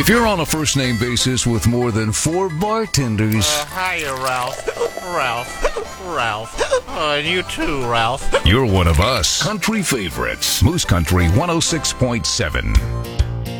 If you're on a first-name basis with more than 4 bartenders... Hiya, Ralph. And you too, Ralph. You're one of us. Country favorites. Moose Country 106.7.